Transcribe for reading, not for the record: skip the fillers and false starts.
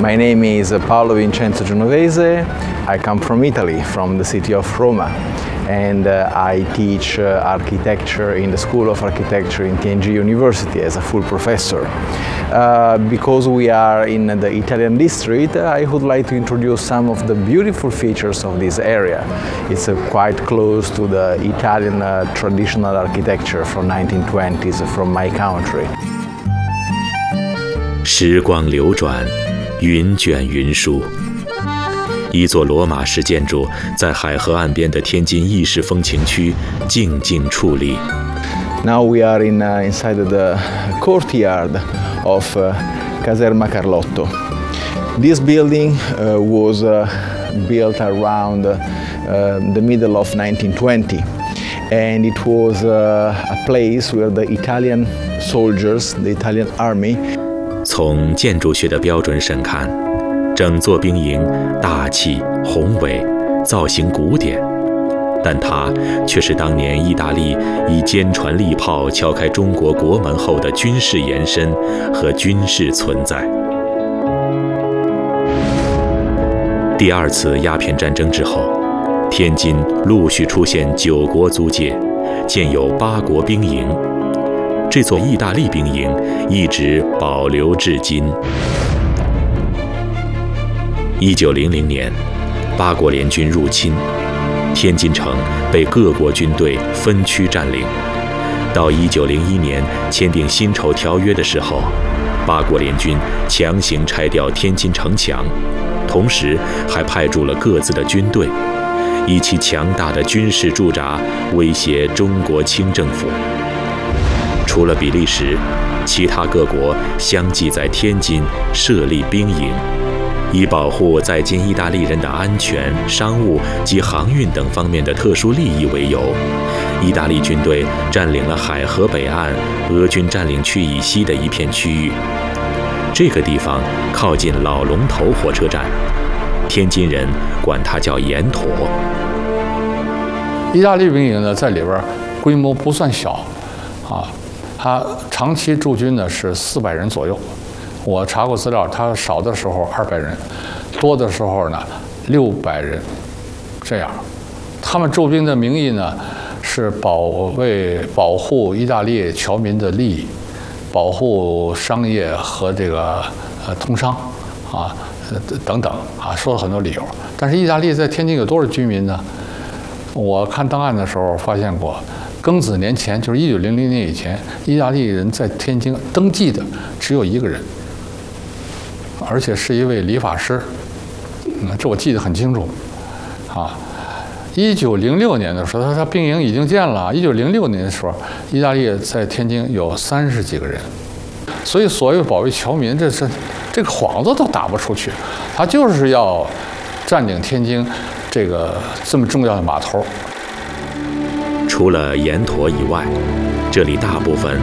My name is Paolo Vincenzo Genovese. I come from Italy, from the city of Roma, and I teach architecture in the School of Architecture in TNG University as a full professor. Because we are in the Italian district, I would like to introduce some of the beautiful features of this area. It's quite close to the Italian traditional architecture from 1920s from my country. 时光流转，云卷云舒。一座罗马式建筑在海河岸边的天津意式风情区静静矗立。 Now we are inside the courtyard of Caserma Carlotto. This building was built around the middle of 1920, and it was a place where the Italian soldiers, the Italian army. 从建筑学的标准审看，整座兵营大气宏伟，造型古典，但它却是当年意大利以坚船利炮敲开中国国门后的军事延伸和军事存在。第二次鸦片战争之后，天津陆续出现9国租界，建有8国兵营。这座意大利兵营一直保留至今。1900年，8国联军入侵，天津城被各国军队分区占领。到1901年签订辛丑条约的时候，8国联军强行拆掉天津城墙，同时还派驻了各自的军队，以其强大的军事驻扎威胁中国清政府。除了比利时，其他各国相继在天津设立兵营，以保护在京意大利人的安全、商务及航运等方面的特殊利益为由，意大利军队占领了海河北岸俄军占领区以西的一片区域。这个地方靠近老龙头火车站，天津人管它叫盐坨。 意大利兵营呢，在里边规模不算小，他长期驻军呢是400人左右。我查过资料，他少的时候200人，多的时候呢600人，这样。他们驻兵的名义呢是保护意大利侨民的利益，保护商业和这个通商等等说了很多理由。但是意大利在天津有多少居民呢？我看档案的时候发现过。庚子年前，就是1900年以前，意大利人在天津登记的只有1个人，而且是一位理发师。这我记得很清楚。1906年的时候，他兵营已经建了。1906年的时候，意大利在天津有30几个人，所以所谓保卫侨民，这个幌子都打不出去。他就是要占领天津这么重要的码头。 除了盐坨以外，这里大部分